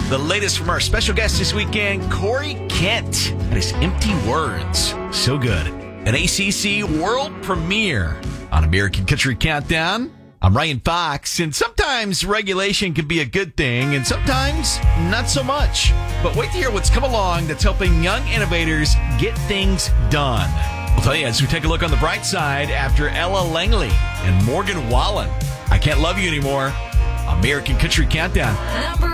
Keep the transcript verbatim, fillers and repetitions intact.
The latest from our special guest this weekend, Corey Kent, and his Empty Words. So good. An A C C world premiere on American Country Countdown. I'm Ryan Fox, and sometimes regulation can be a good thing, and sometimes not so much. But wait to hear what's come along that's helping young innovators get things done. We'll tell you as we take a look on the bright side after Ella Langley and Morgan Wallen. I Can't Love You Anymore. American Country Countdown. Number